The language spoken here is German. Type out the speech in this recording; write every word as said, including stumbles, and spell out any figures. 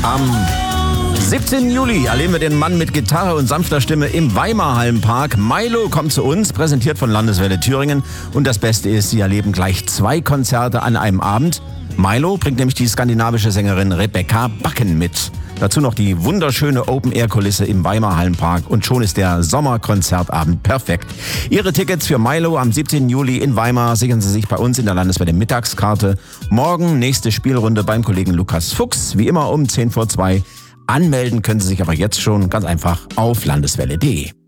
Am siebzehnten Juli erleben wir den Mann mit Gitarre und sanfter Stimme im Weimar Hallenpark. Milo kommt zu uns, präsentiert von Landeswelle Thüringen. Und das Beste ist, sie erleben gleich zwei Konzerte an einem Abend. Milo bringt nämlich die skandinavische Sängerin Rebecca Backen mit. Dazu noch die wunderschöne Open-Air-Kulisse im Weimar Hallenpark und schon ist der Sommerkonzertabend perfekt. Ihre Tickets für Milo am siebzehnten Juli in Weimar sichern Sie sich bei uns in der Landeswelle Mittagskarte. Morgen nächste Spielrunde beim Kollegen Lukas Fuchs, wie immer um zehn vor zwei. Anmelden können Sie sich aber jetzt schon ganz einfach auf landeswelle punkt de.